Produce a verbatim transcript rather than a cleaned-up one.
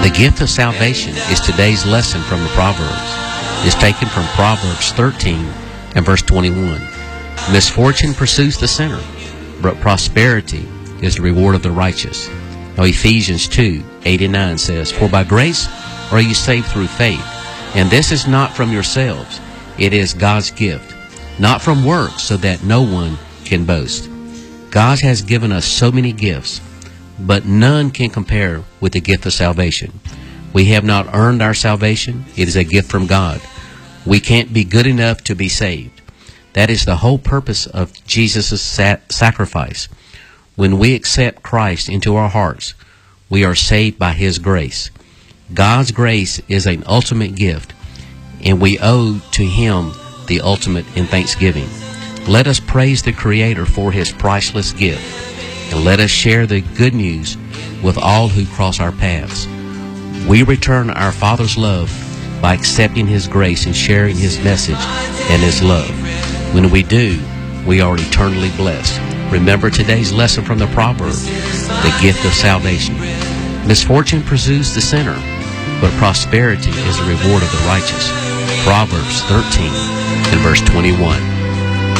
The gift of salvation is today's lesson from the Proverbs. It's taken from Proverbs thirteen and verse twenty-one. Misfortune pursues the sinner, but prosperity is the reward of the righteous. Now Ephesians two, eight and nine says, For by grace are you saved through faith, and this is not from yourselves, it is God's gift, not from works, so that no one can boast. God has given us so many gifts, but none can compare with the gift of salvation. We have not earned our salvation. It is a gift from God. We can't be good enough to be saved. That is the whole purpose of Jesus' sacrifice. When we accept Christ into our hearts, we are saved by His grace. God's grace is an ultimate gift, and we owe to Him the ultimate in thanksgiving. Let us praise the Creator for His priceless gift, and let us share the good news with all who cross our paths. We return our Father's love by accepting His grace and sharing His message and His love. When we do, we are eternally blessed. Remember today's lesson from the proverb, the gift of salvation. Misfortune pursues the sinner, but prosperity is the reward of the righteous. Proverbs thirteen and verse twenty-one.